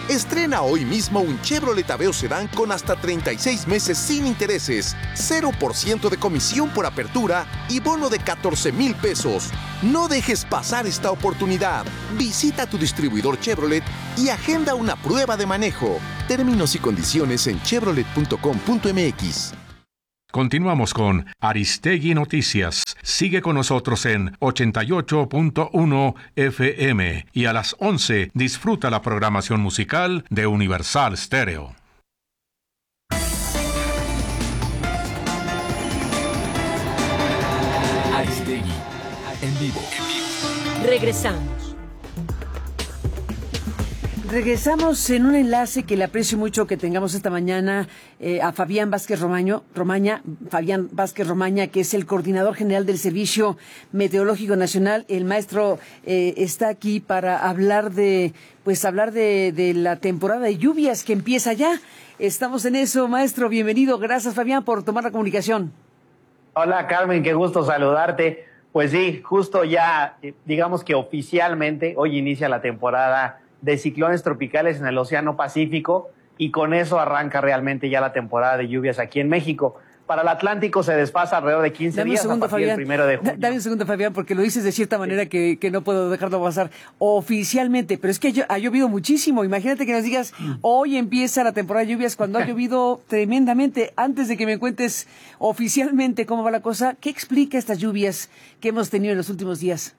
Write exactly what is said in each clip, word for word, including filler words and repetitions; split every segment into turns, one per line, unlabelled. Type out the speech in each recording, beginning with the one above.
Estrena hoy mismo un Chevrolet Aveo Sedán con hasta treinta y seis meses sin intereses, cero por ciento de comisión por apertura y bono de catorce mil pesos. No dejes pasar esta oportunidad. Visita tu distribuidor Chevrolet y agenda una prueba de manejo. Términos y condiciones en chevrolet punto com punto m x.
Continuamos con Aristegui Noticias. Sigue con nosotros en ochenta y ocho punto uno F M y a las once disfruta la programación musical de Universal Stereo.
Aristegui en vivo.
Regresamos. Regresamos en un enlace que le aprecio mucho que tengamos esta mañana eh, a Fabián Vázquez Romaño, Romaña, Fabián Vázquez Romaña, que es el coordinador general del Servicio Meteorológico Nacional. El maestro eh, está aquí para hablar de, pues hablar de, de la temporada de lluvias que empieza ya. Estamos en eso, maestro. Bienvenido. Gracias, Fabián, por tomar la comunicación.
Hola, Carmen. Qué gusto saludarte. Pues sí, justo ya, digamos que oficialmente hoy inicia la temporada de ciclones tropicales en el Océano Pacífico y con eso arranca realmente ya la temporada de lluvias aquí en México. Para el Atlántico se desfasa alrededor de quince
Dame
días
un segundo,
a partir
Fabián.
del primero de junio.
Dame un segundo, Fabián, porque lo dices de cierta manera sí. que, que no puedo dejarlo pasar oficialmente, pero es que ha llovido muchísimo. Imagínate que nos digas, hoy empieza la temporada de lluvias cuando ha llovido tremendamente. Antes de que me cuentes oficialmente cómo va la cosa, ¿qué explica estas lluvias que hemos tenido en los últimos días?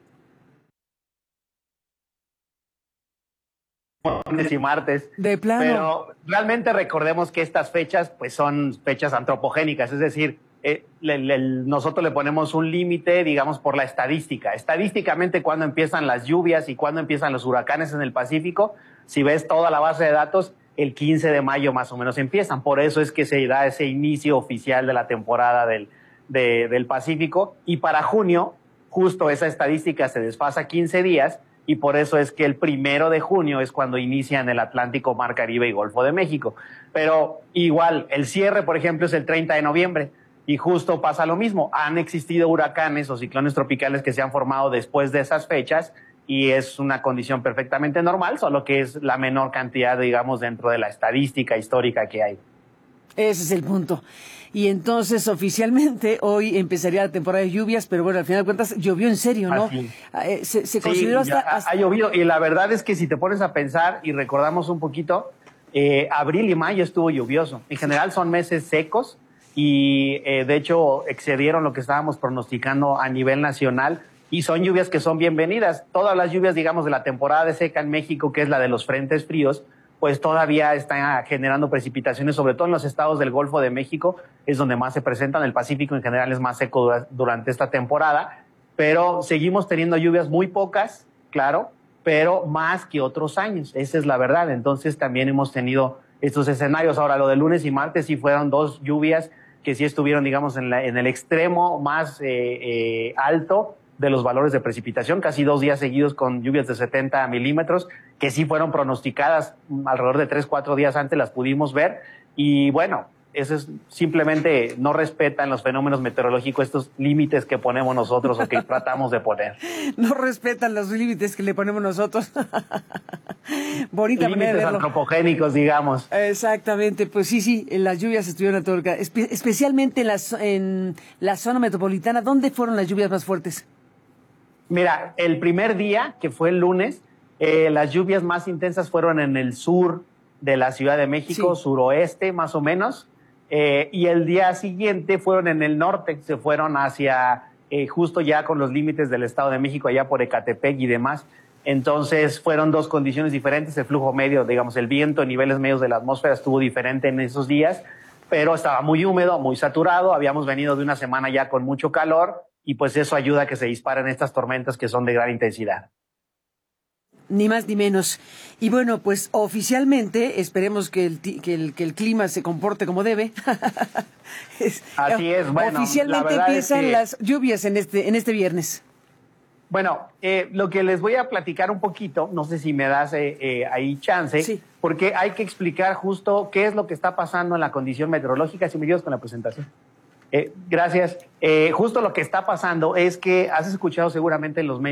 Lunes y martes.
De plano.
Pero realmente recordemos que estas fechas pues son fechas antropogénicas, es decir, eh, le, le, nosotros le ponemos un límite, digamos, por la estadística. Estadísticamente, cuando empiezan las lluvias y cuando empiezan los huracanes en el Pacífico, si ves toda la base de datos, el quince de mayo más o menos empiezan. Por eso es que se da ese inicio oficial de la temporada del, de, del Pacífico. Y para junio, justo esa estadística se desfasa quince días, y por eso es que el primero de junio es cuando inicia en el Atlántico, Mar Caribe y Golfo de México. Pero igual, el cierre, por ejemplo, es el treinta de noviembre y justo pasa lo mismo. Han existido huracanes o ciclones tropicales que se han formado después de esas fechas y es una condición perfectamente normal, solo que es la menor cantidad, digamos, dentro de la estadística histórica que hay.
Ese es el punto. Y entonces, oficialmente, hoy empezaría la temporada de lluvias, pero bueno, al final de cuentas, llovió en serio, ¿no? Eh, se, se consideró
sí,
hasta,
ha,
hasta...
ha llovido, y la verdad es que si te pones a pensar y recordamos un poquito, eh, abril y mayo estuvo lluvioso. En general son meses secos y, eh, de hecho, excedieron lo que estábamos pronosticando a nivel nacional y son lluvias que son bienvenidas. Todas las lluvias, digamos, de la temporada de seca en México, que es la de los frentes fríos, pues todavía está generando precipitaciones, sobre todo en los estados del Golfo de México, es donde más se presentan. El Pacífico en general es más seco durante esta temporada, pero seguimos teniendo lluvias muy pocas, claro, pero más que otros años, esa es la verdad. Entonces también hemos tenido estos escenarios. Ahora, lo de lunes y martes sí fueron dos lluvias que sí estuvieron, digamos, en, la, en el extremo más eh, eh, alto de los valores de precipitación, casi dos días seguidos con lluvias de setenta milímetros, que sí fueron pronosticadas alrededor de tres, cuatro días antes, las pudimos ver, y bueno, eso es simplemente no respetan los fenómenos meteorológicos estos límites que ponemos nosotros o que tratamos de poner.
No respetan los límites que le ponemos nosotros. Bonita manera de
límites
verlo.
Antropogénicos, digamos.
Exactamente, pues sí, sí, las lluvias estuvieron a todo el... Espe- especialmente en la, en la zona metropolitana. ¿Dónde fueron las lluvias más fuertes?
Mira, el primer día, que fue el lunes, eh, las lluvias más intensas fueron en el sur de la Ciudad de México, sí. Suroeste más o menos, eh, y el día siguiente fueron en el norte, se fueron hacia eh, justo ya con los límites del Estado de México, allá por Ecatepec y demás. Entonces fueron dos condiciones diferentes, el flujo medio, digamos, el viento en niveles medios de la atmósfera estuvo diferente en esos días, pero estaba muy húmedo, muy saturado, habíamos venido de una semana ya con mucho calor, y pues eso ayuda a que se disparen estas tormentas que son de gran intensidad.
Ni más ni menos. Y bueno, pues oficialmente esperemos que el, que el, que el clima se comporte como debe. es,
Así es, bueno.
Oficialmente empiezan
es que,
las lluvias en este, en este viernes.
Bueno, eh, lo que les voy a platicar un poquito, no sé si me das eh, eh, ahí chance,
sí.
Porque hay que explicar justo qué es lo que está pasando en la condición meteorológica. Si me ayudas con la presentación. Eh, gracias. Eh, justo lo que está pasando es que has escuchado seguramente en los medios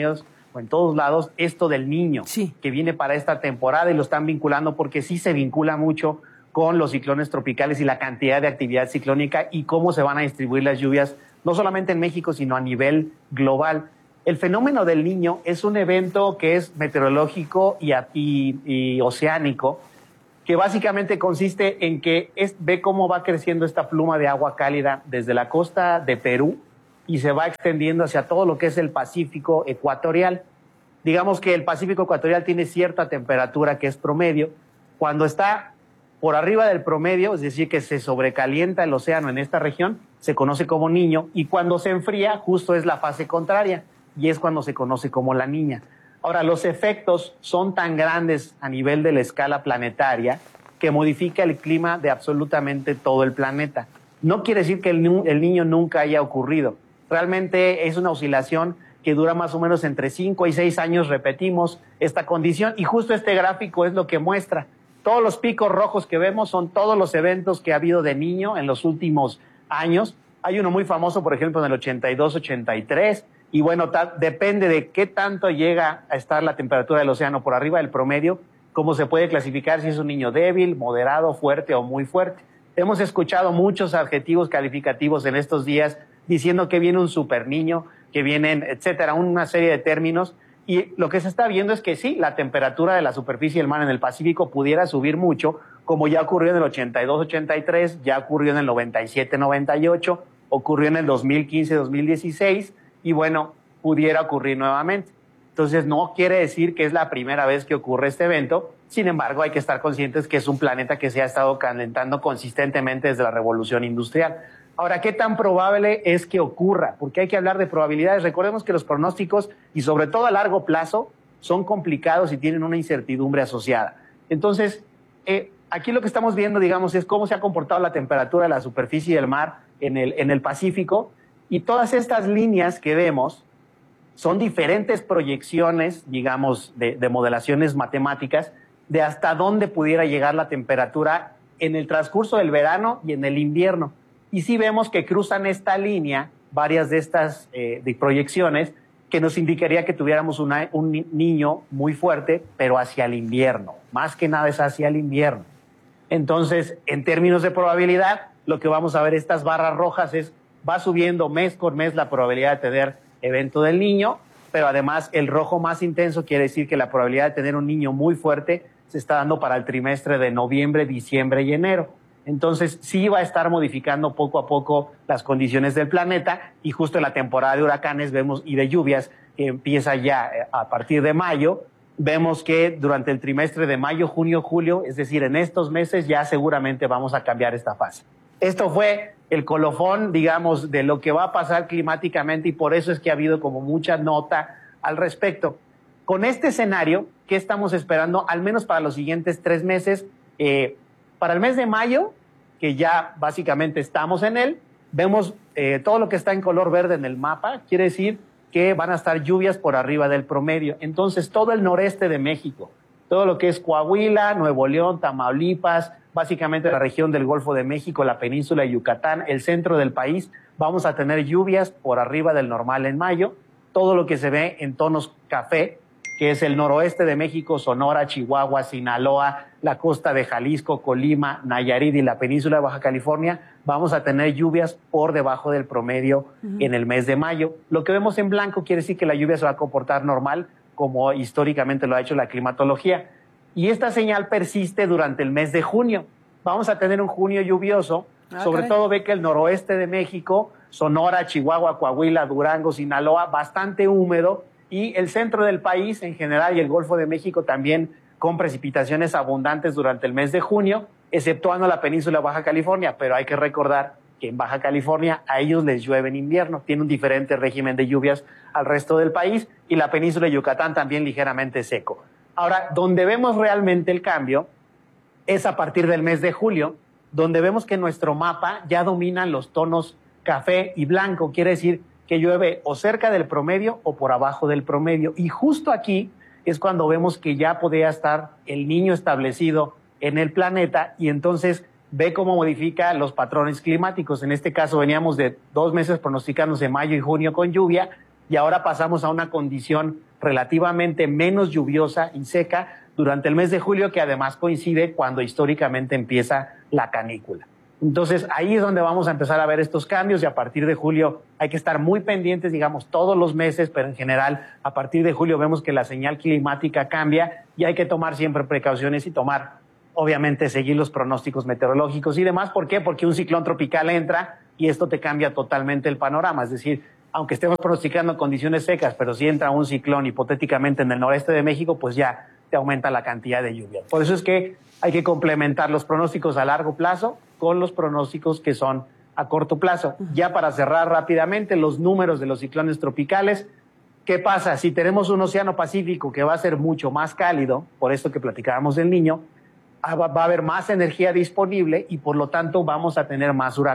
o en todos lados esto del niño
sí.
que viene para esta temporada y lo están vinculando porque sí se vincula mucho con los ciclones tropicales y la cantidad de actividad ciclónica y cómo se van a distribuir las lluvias, no solamente en México, sino a nivel global. El fenómeno del Niño es un evento que es meteorológico y, y, y oceánico, que básicamente consiste en que es, ve cómo va creciendo esta pluma de agua cálida desde la costa de Perú y se va extendiendo hacia todo lo que es el Pacífico ecuatorial. Digamos que el Pacífico ecuatorial tiene cierta temperatura que es promedio. Cuando está por arriba del promedio, es decir, que se sobrecalienta el océano en esta región, se conoce como Niño, y cuando se enfría, justo es la fase contraria, y es cuando se conoce como la Niña. Ahora, los efectos son tan grandes a nivel de la escala planetaria que modifica el clima de absolutamente todo el planeta. No quiere decir que el, el Niño nunca haya ocurrido. Realmente es una oscilación que dura más o menos entre cinco y seis años, repetimos esta condición, y justo este gráfico es lo que muestra. Todos los picos rojos que vemos son todos los eventos que ha habido de Niño en los últimos años. Hay uno muy famoso, por ejemplo, en el ochenta y dos ochenta y tres, y bueno, ta- depende de qué tanto llega a estar la temperatura del océano por arriba del promedio, cómo se puede clasificar si es un niño débil, moderado, fuerte o muy fuerte. Hemos escuchado muchos adjetivos calificativos en estos días diciendo que viene un super niño, que vienen, etcétera, una serie de términos. Y lo que se está viendo es que sí, la temperatura de la superficie del mar en el Pacífico pudiera subir mucho, como ya ocurrió en el ochenta y dos ochenta y tres, ya ocurrió en el noventa y siete noventa y ocho, ocurrió en el dos mil quince dos mil dieciséis, y bueno, pudiera ocurrir nuevamente. Entonces no quiere decir que es la primera vez que ocurre este evento, sin embargo hay que estar conscientes que es un planeta que se ha estado calentando consistentemente desde la revolución industrial. Ahora, ¿qué tan probable es que ocurra? Porque hay que hablar de probabilidades. Recordemos que los pronósticos, y sobre todo a largo plazo, son complicados y tienen una incertidumbre asociada. Entonces, eh, aquí lo que estamos viendo, digamos, es cómo se ha comportado la temperatura de la superficie del mar en el, en el Pacífico, y todas estas líneas que vemos son diferentes proyecciones, digamos, de, de modelaciones matemáticas, de hasta dónde pudiera llegar la temperatura en el transcurso del verano y en el invierno. Y sí vemos que cruzan esta línea varias de estas eh, de proyecciones que nos indicaría que tuviéramos una, un ni- niño muy fuerte, pero hacia el invierno. Más que nada es hacia el invierno. Entonces, en términos de probabilidad, lo que vamos a ver, estas barras rojas, es va subiendo mes con mes la probabilidad de tener evento del niño, pero además el rojo más intenso quiere decir que la probabilidad de tener un niño muy fuerte se está dando para el trimestre de noviembre, diciembre y enero. Entonces sí va a estar modificando poco a poco las condiciones del planeta, y justo en la temporada de huracanes vemos y de lluvias que empieza ya a partir de mayo, vemos que durante el trimestre de mayo, junio, julio, es decir, en estos meses ya seguramente vamos a cambiar esta fase. Esto fue el colofón, digamos, de lo que va a pasar climáticamente, y por eso es que ha habido como mucha nota al respecto. Con este escenario, ¿qué estamos esperando? Al menos para los siguientes tres meses, eh, para el mes de mayo, que ya básicamente estamos en él, vemos eh, todo lo que está en color verde en el mapa, quiere decir que van a estar lluvias por arriba del promedio. Entonces, todo el noreste de México, todo lo que es Coahuila, Nuevo León, Tamaulipas, básicamente la región del Golfo de México, la península de Yucatán, el centro del país, vamos a tener lluvias por arriba del normal en mayo. Todo lo que se ve en tonos café, que es el noroeste de México, Sonora, Chihuahua, Sinaloa, la costa de Jalisco, Colima, Nayarit y la península de Baja California, vamos a tener lluvias por debajo del promedio uh-huh. en el mes de mayo. Lo que vemos en blanco quiere decir que la lluvia se va a comportar normal, como históricamente lo ha hecho la climatología. Y esta señal persiste durante el mes de junio. Vamos a tener un junio lluvioso, ah, sobre caray. todo ve que el noroeste de México, Sonora, Chihuahua, Coahuila, Durango, Sinaloa, bastante húmedo, y el centro del país en general y el Golfo de México también con precipitaciones abundantes durante el mes de junio, exceptuando la península de Baja California. Pero hay que recordar que en Baja California a ellos les llueve en invierno, tiene un diferente régimen de lluvias al resto del país, y la península de Yucatán también ligeramente seco. Ahora, donde vemos realmente el cambio es a partir del mes de julio, donde vemos que nuestro mapa ya dominan los tonos café y blanco, quiere decir que llueve o cerca del promedio o por abajo del promedio. Y justo aquí es cuando vemos que ya podría estar el niño establecido en el planeta, y entonces ve cómo modifica los patrones climáticos. En este caso veníamos de dos meses pronosticándose mayo y junio con lluvia, y ahora pasamos a una condición relativamente menos lluviosa y seca durante el mes de julio, que además coincide cuando históricamente empieza la canícula. Entonces, ahí es donde vamos a empezar a ver estos cambios y a partir de julio hay que estar muy pendientes, digamos, todos los meses, pero en general, a partir de julio vemos que la señal climática cambia y hay que tomar siempre precauciones y tomar, obviamente, seguir los pronósticos meteorológicos y demás. ¿Por qué? Porque un ciclón tropical entra y esto te cambia totalmente el panorama. Es decir, aunque estemos pronosticando condiciones secas, pero si entra un ciclón hipotéticamente en el noreste de México, pues ya te aumenta la cantidad de lluvia. Por eso es que hay que complementar los pronósticos a largo plazo con los pronósticos que son a corto plazo. Ya para cerrar rápidamente, los números de los ciclones tropicales. ¿Qué pasa? Si tenemos un océano Pacífico que va a ser mucho más cálido, por esto que platicábamos del Niño, va a haber más energía disponible y por lo tanto vamos a tener más huracanes.